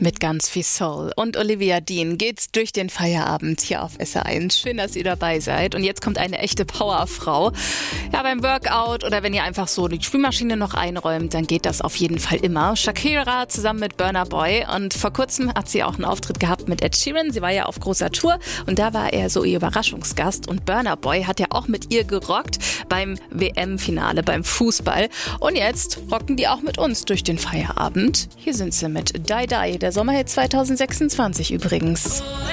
Mit ganz viel Soul. Und Olivia Dean geht's durch den Feierabend hier auf SR1. Schön, dass ihr dabei seid. Und jetzt kommt eine echte Powerfrau. Ja, beim Workout oder wenn ihr einfach so die Spülmaschine noch einräumt, dann geht das auf jeden Fall immer. Shakira zusammen mit Burna Boy. Und vor kurzem hat sie auch einen Auftritt gehabt mit Ed Sheeran. Sie war ja auf großer Tour und da war er so ihr Überraschungsgast. Und Burna Boy hat ja auch mit ihr gerockt beim WM-Finale, beim Fußball. Und jetzt rocken die auch mit uns durch den Feierabend. Hier sind sie mit Die Die, der Sommerhit 2026 übrigens.